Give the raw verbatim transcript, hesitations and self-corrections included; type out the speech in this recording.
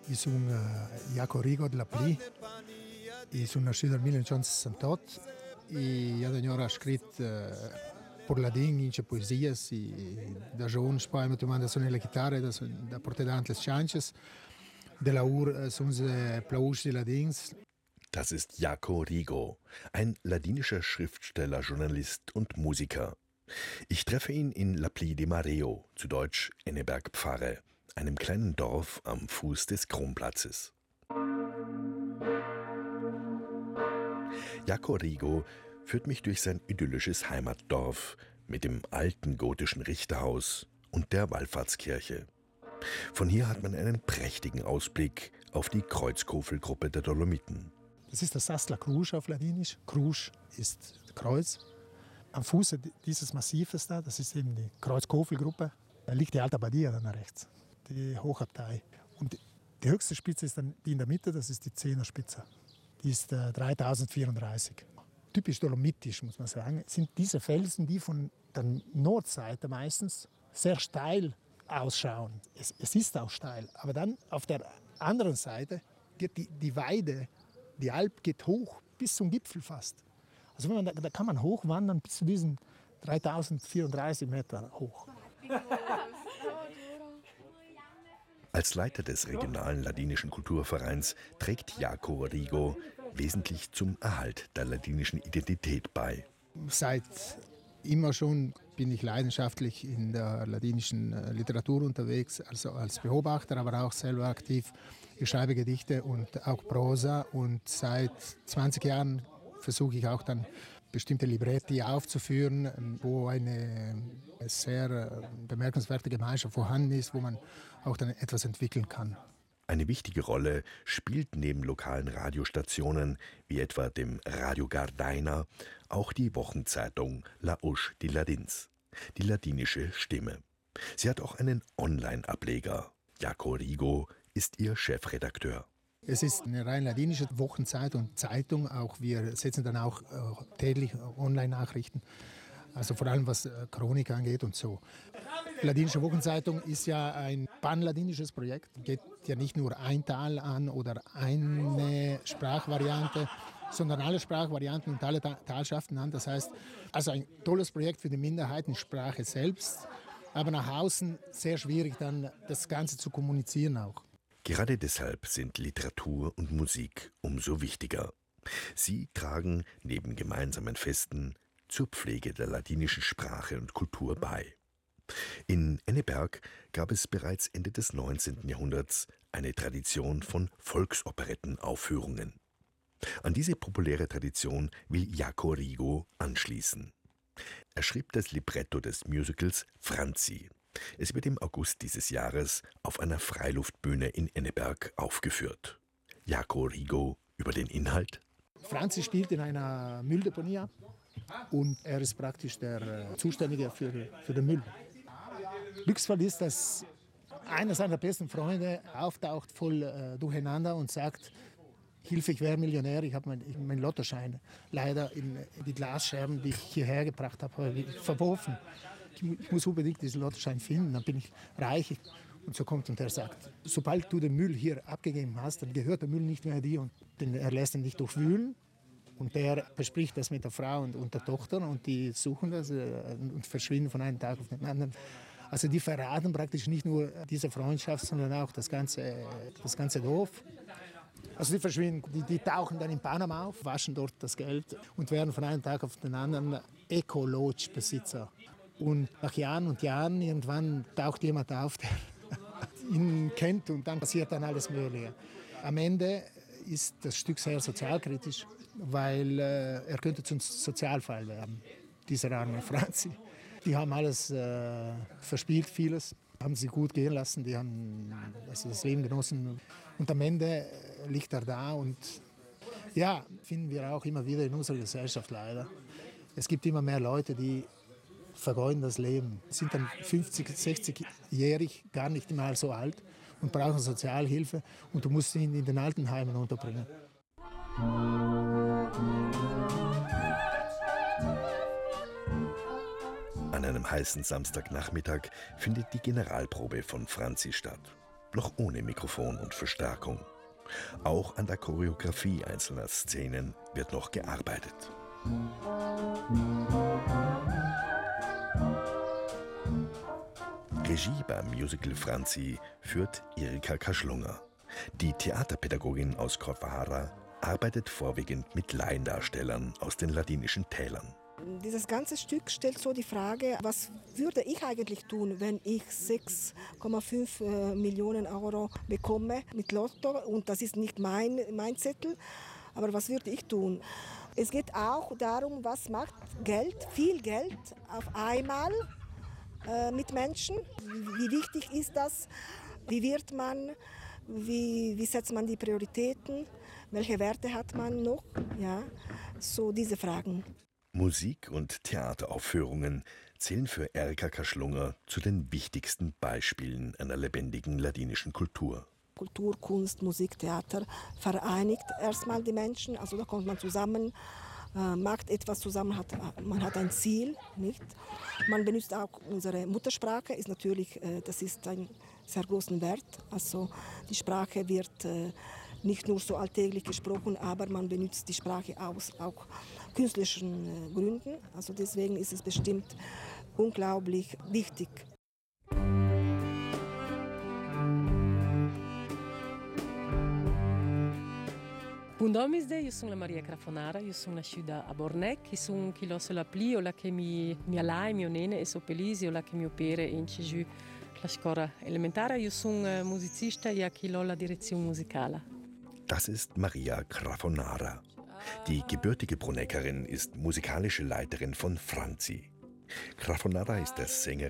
io sono Jaco Rigo della Pli, io sono nascido nel millenovecentosessantotto e io ho scritto per ladin in poesie, da giovane poi mi domanda suonare la chitarra, da, da portare avanti le chances, della Uhr sono sie Plausch die Ladins. Das ist Jaco Rigo, ein ladinischer Schriftsteller, Journalist und Musiker. Ich treffe ihn in La Pli di Mareo, zu Deutsch Enneberg-Pfarre, einem kleinen Dorf am Fuß des Kronplatzes. Jaco Rigo führt mich durch sein idyllisches Heimatdorf mit dem alten gotischen Richterhaus und der Wallfahrtskirche. Von hier hat man einen prächtigen Ausblick auf die Kreuzkofel-Gruppe der Dolomiten. Das ist das Sasla Krusch auf Ladinisch. Krusch ist Kreuz. Am Fuße dieses Massives da, das ist eben die Kreuzkofel-Gruppe, da liegt die Alta Badia dann rechts, die Hochabtei. Und die höchste Spitze ist dann die in der Mitte, das ist die Zehnerspitze. Die ist äh, dreitausendvierunddreißig. Typisch dolomitisch, muss man sagen, sind diese Felsen, die von der Nordseite meistens sehr steil ausschauen. Es, es ist auch steil, aber dann auf der anderen Seite geht die, die Weide, die Alp geht hoch bis zum Gipfel fast. Also wenn man, da, da kann man hochwandern bis zu diesen dreitausendvierunddreißig Meter hoch. Als Leiter des regionalen ladinischen Kulturvereins trägt Jaco Rigo wesentlich zum Erhalt der ladinischen Identität bei. Seit immer schon bin ich leidenschaftlich in der ladinischen Literatur unterwegs, also als Beobachter, aber auch selber aktiv. Ich schreibe Gedichte und auch Prosa und seit zwanzig Jahren versuche ich auch dann bestimmte Libretti aufzuführen, wo eine sehr bemerkenswerte Gemeinschaft vorhanden ist, wo man auch dann etwas entwickeln kann. Eine wichtige Rolle spielt neben lokalen Radiostationen, wie etwa dem Radio Gardaina, auch die Wochenzeitung La Huche di Ladins, die ladinische Stimme. Sie hat auch einen Online-Ableger. Jaco Rigo ist ihr Chefredakteur. Es ist eine rein ladinische Wochenzeitung und Zeitung. Auch wir setzen dann auch äh, täglich Online-Nachrichten. Also vor allem was äh, Chronik angeht und so. Ladinische Wochenzeitung ist ja ein panladinisches Projekt. Geht ja nicht nur ein Tal an oder eine Sprachvariante, sondern alle Sprachvarianten und alle Talschaften an. Das heißt, also ein tolles Projekt für die Minderheitensprache selbst, aber nach außen sehr schwierig dann das Ganze zu kommunizieren auch. Gerade deshalb sind Literatur und Musik umso wichtiger. Sie tragen neben gemeinsamen Festen zur Pflege der ladinischen Sprache und Kultur bei. In Enneberg gab es bereits Ende des neunzehnten Jahrhunderts eine Tradition von Volksoperettenaufführungen. An diese populäre Tradition will Jaco Rigo anschließen. Er schrieb das Libretto des Musicals Franzi. Es wird im August dieses Jahres auf einer Freiluftbühne in Enneberg aufgeführt. Jaco Rigo über den Inhalt. Franzi spielt in einer Mülldeponie und er ist praktisch der Zuständige für, für den Müll. Glücksfall ist, dass einer seiner besten Freunde auftaucht voll äh, durcheinander und sagt: Hilfe, ich wäre Millionär, ich habe meinen mein Lottoschein leider in, in die Glasscherben, die ich hierher gebracht habe, habe ich verworfen. Ich, ich muss unbedingt diesen Lottoschein finden, dann bin ich reich. Und so kommt und er sagt, sobald du den Müll hier abgegeben hast, dann gehört der Müll nicht mehr dir. Und er lässt ihn nicht durchwühlen. Und der bespricht das mit der Frau und, und der Tochter und die suchen das äh, und verschwinden von einem Tag auf den anderen. Also die verraten praktisch nicht nur diese Freundschaft, sondern auch das ganze, das ganze Dorf. Also die verschwinden, die, die tauchen dann in Panama auf, waschen dort das Geld und werden von einem Tag auf den anderen Eco-Lodge-Besitzer. Und nach Jahren und Jahren irgendwann taucht jemand auf, der ihn kennt und dann passiert dann alles Mögliche. Am Ende ist das Stück sehr sozialkritisch, weil äh, er könnte zum Sozialfall werden, dieser arme Franzi. Die haben alles äh, verspielt, vieles, haben sie gut gehen lassen, die haben also das Leben genossen. Und am Ende liegt er da und ja, finden wir auch immer wieder in unserer Gesellschaft leider. Es gibt immer mehr Leute, die vergeuden das Leben, sind dann fünfzig, sechzigjährig, gar nicht mal so alt und brauchen Sozialhilfe und du musst ihn in den Altenheimen unterbringen. An einem heißen Samstagnachmittag findet die Generalprobe von Franzi statt. noch ohne Mikrofon und Verstärkung. Auch an der Choreografie einzelner Szenen wird noch gearbeitet. Regie beim Musical Franzi führt Erika Kaschlunger. Die Theaterpädagogin aus Corvara arbeitet vorwiegend mit Laiendarstellern aus den ladinischen Tälern. Dieses ganze Stück stellt so die Frage, was würde ich eigentlich tun, wenn ich sechs Komma fünf Millionen Euro bekomme mit Lotto, und das ist nicht mein, mein Zettel, aber was würde ich tun? Es geht auch darum, was macht Geld, viel Geld auf einmal äh, mit Menschen, wie, wie wichtig ist das, wie wird man, wie, wie setzt man die Prioritäten, welche Werte hat man noch, ja, so diese Fragen. Musik- und Theateraufführungen zählen für Erika Kaschlunger zu den wichtigsten Beispielen einer lebendigen ladinischen Kultur. Kultur, Kunst, Musik, Theater vereinigt erstmal die Menschen, also da kommt man zusammen, äh, macht etwas zusammen, hat, man hat ein Ziel, nicht? Man benutzt auch unsere Muttersprache, ist natürlich, äh, das ist ein sehr großen Wert, also die Sprache wird äh, nicht nur so alltäglich gesprochen, aber man benutzt die Sprache aus auch künstlerischen Gründen. Also deswegen ist es bestimmt unglaublich wichtig. Bun domisde, io sono la Maria Crafonara, io sono nasciuta a Bornec, io sono chi lo la pli, o la che mi mia lai, mio nene e so pelisi, o la che mi opere in Ceju la scuola elementare, io sono musicista, ja chi lo la direzione musicale. Das ist Maria Crafonara. Die gebürtige Bruneckerin ist musikalische Leiterin von Franzi. Crafonara ist als Sängerin